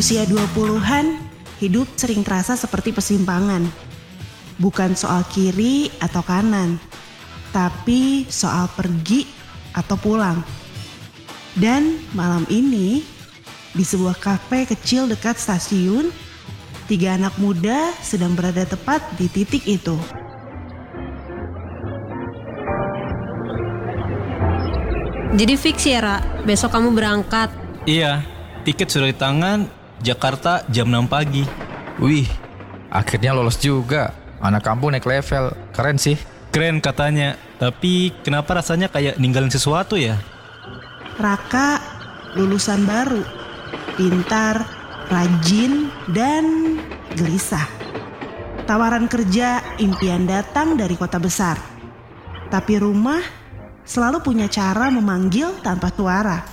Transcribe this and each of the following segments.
Usia 20-an, hidup sering terasa seperti persimpangan. Bukan soal kiri atau kanan, tapi soal pergi atau pulang. Dan malam ini, di sebuah kafe kecil dekat stasiun, 3 anak muda sedang berada tepat di titik itu. Jadi fix ya, Ra? Besok kamu berangkat? Iya, tiket sudah di tangan, Jakarta jam 6 pagi. Wih, akhirnya lolos juga. Anak kampung naik level, keren sih. Keren katanya, tapi kenapa rasanya kayak ninggalin sesuatu ya? Raka, lulusan baru, pintar, rajin, dan gelisah. Tawaran kerja, impian datang dari kota besar. Tapi rumah selalu punya cara memanggil tanpa suara.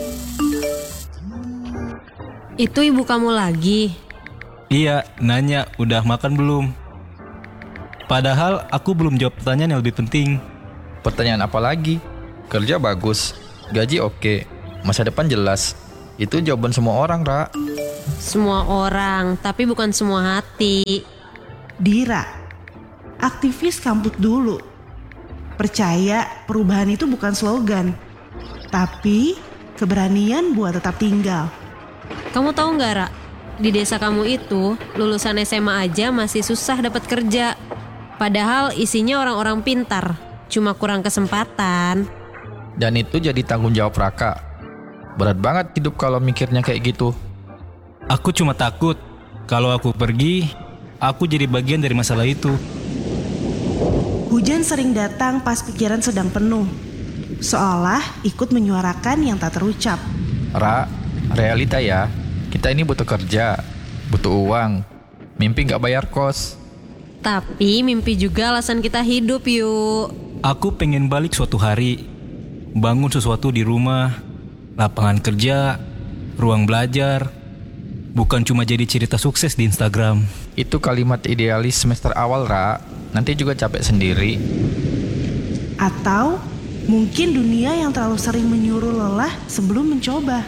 Itu ibu kamu lagi? Iya, nanya udah makan belum? Padahal aku belum jawab pertanyaan yang lebih penting. Pertanyaan apa lagi? Kerja bagus, gaji oke, masa depan jelas. Itu jawaban semua orang, Ra. Semua orang, tapi bukan semua hati. Dira, aktivis kampus dulu. Percaya perubahan itu bukan slogan, tapi keberanian buat tetap tinggal. Kamu tahu nggak, Ra? Di desa kamu itu, lulusan SMA aja masih susah dapat kerja. Padahal isinya orang-orang pintar, cuma kurang kesempatan. Dan itu jadi tanggung jawab Raka. Berat banget hidup kalau mikirnya kayak gitu. Aku cuma takut kalau aku pergi, aku jadi bagian dari masalah itu. Hujan sering datang pas pikiran sedang penuh, seolah ikut menyuarakan yang tak terucap. Ra, realita ya. Kita ini butuh kerja, butuh uang. Mimpi gak bayar kos. Tapi mimpi juga alasan kita hidup, yuk. Aku pengen balik suatu hari, bangun sesuatu di rumah, lapangan kerja, ruang belajar, bukan cuma jadi cerita sukses di Instagram. Itu kalimat idealis semester awal, Ra. Nanti juga capek sendiri. Atau mungkin dunia yang terlalu sering menyuruh lelah sebelum mencoba.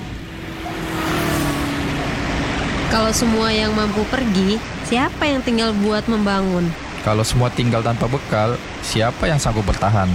Kalau semua yang mampu pergi, siapa yang tinggal buat membangun? Kalau semua tinggal tanpa bekal, siapa yang sanggup bertahan?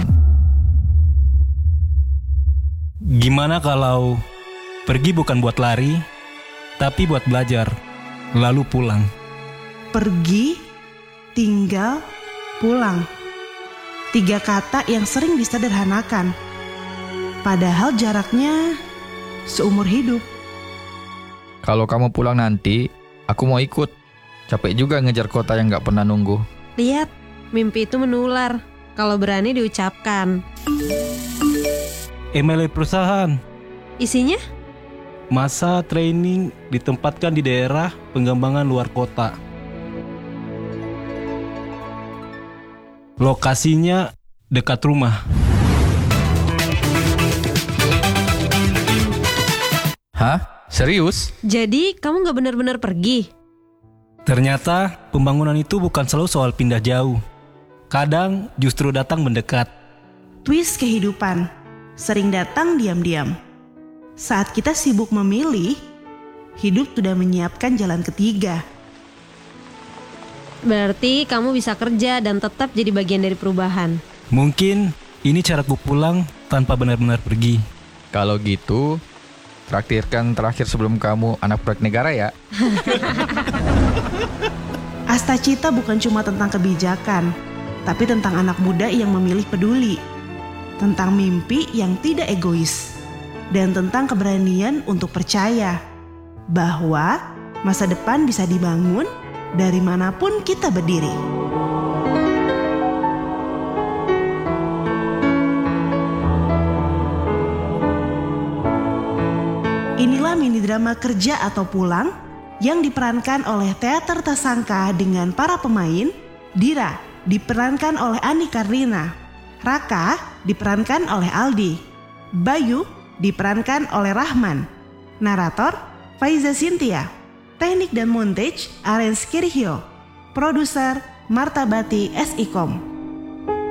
Gimana kalau pergi bukan buat lari, tapi buat belajar, lalu pulang? Pergi, tinggal, pulang. 3 kata yang sering disederhanakan. Padahal jaraknya seumur hidup. Kalau kamu pulang nanti, aku mau ikut. Capek juga ngejar kota yang gak pernah nunggu. Lihat, mimpi itu menular kalau berani diucapkan. MLA perusahaan, Isinya? masa training ditempatkan di daerah pengembangan luar kota. Lokasinya dekat rumah. Hah? Serius? Jadi kamu gak benar-benar pergi? Ternyata pembangunan itu bukan selalu soal pindah jauh. Kadang justru datang mendekat. Twist kehidupan sering datang diam-diam. Saat kita sibuk memilih, hidup sudah menyiapkan jalan ketiga. Berarti kamu bisa kerja dan tetap jadi bagian dari perubahan. Mungkin ini caraku pulang tanpa benar-benar pergi. Kalau gitu, traktirkan terakhir sebelum kamu anak proyek negara ya. Astacita bukan cuma tentang kebijakan, tapi tentang anak muda yang memilih peduli, tentang mimpi yang tidak egois, dan tentang keberanian untuk percaya bahwa masa depan bisa dibangun dari manapun kita berdiri. Inilah mini drama Kerja atau Pulang yang diperankan oleh Teater Tasangka dengan para pemain. Dira diperankan oleh Ani Karlina, Raka diperankan oleh Aldi, Bayu diperankan oleh Rahman, narator Faiza Cynthia, teknik dan montage Arens Kirihyo, produser Martabati SIKOM.